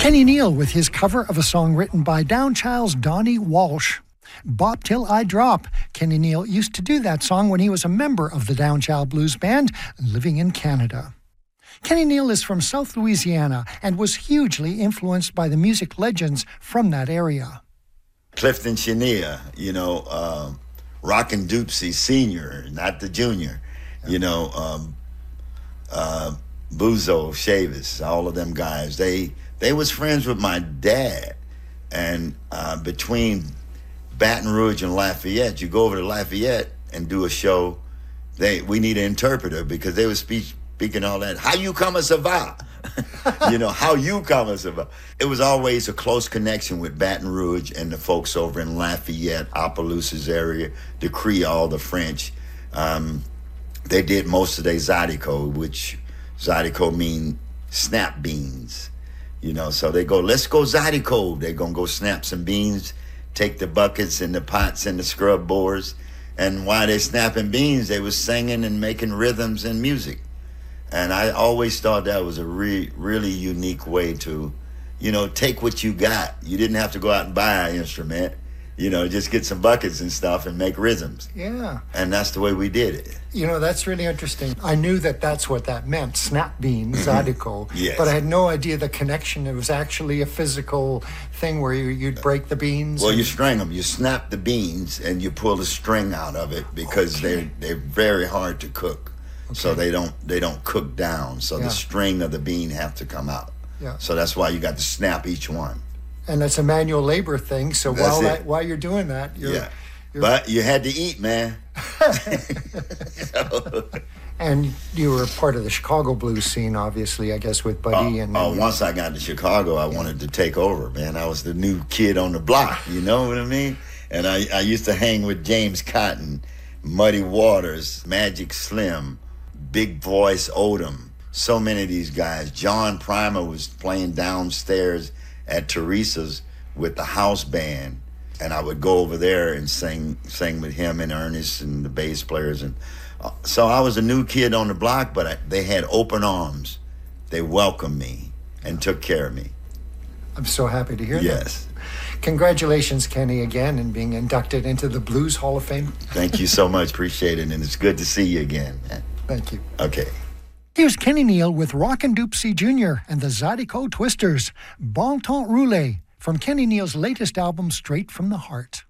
Kenny Neal with his cover of a song written by Downchild's Donnie Walsh. Bop Till I Drop. Kenny Neal used to do that song when he was a member of the Downchild Blues Band living in Canada. Kenny Neal is from South Louisiana and was hugely influenced by the music legends from that area. Clifton Chenier, Rockin' Doopsie Sr., not the junior, Buzo, Chavis, all of them guys. They was friends with my dad. And between Baton Rouge and Lafayette, you go over to Lafayette and do a show. We need an interpreter because they were speaking all that. How you come a sava? How you come a sava? It was always a close connection with Baton Rouge and the folks over in Lafayette, Opelousas area, the Creole, the French. They did most of their Zydeco, which Zydeco mean snap beans. So they go, let's go Zydeco. They're going to go snap some beans, take the buckets and the pots and the scrub boards. And while they're snapping beans, they was singing and making rhythms and music. And I always thought that was a really unique way to, take what you got. You didn't have to go out and buy an instrument, just get some buckets and stuff and make rhythms. Yeah. And that's the way we did it. That's really interesting. I knew that's what that meant, snap bean, Zydeco. Yes. But I had no idea the connection. It was actually a physical thing where you'd break the beans. Well, you string them. You snap the beans and you pull the string out of it because they're very hard to cook. Okay. So they don't cook down. So the string of the bean have to come out. Yeah. So that's why you got to snap each one. And it's a manual labor thing. So while you're doing that, but you had to eat, man. And you were part of the Chicago blues scene, obviously, I guess, with Buddy. Once I got to Chicago, I wanted to take over, man. I was the new kid on the block, you know what I mean? And I used to hang with James Cotton, Muddy Waters, Magic Slim, Big Voice Odom, so many of these guys. John Primer was playing downstairs at Teresa's with the house band, and I would go over there and sing with him and Ernest and the bass players. And so I was a new kid on the block, but they had open arms. They welcomed me and took care of me. I'm so happy to hear that. Yes. Congratulations, Kenny, again, in being inducted into the Blues Hall of Fame. Thank you so much. Appreciate it. And it's good to see you again, man. Thank you. Okay. Here's Kenny Neal with Rockin' Doopsie Jr. and the Zydeco Twisters, Bon Temps Roulé, from Kenny Neal's latest album, Straight from the Heart.